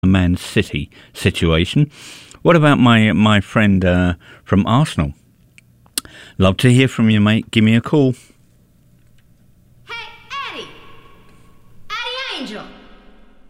Man City situation. What about my friend from Arsenal? Love to hear from you, mate. Give me a call. Hey, Eddie! Eddie Angel!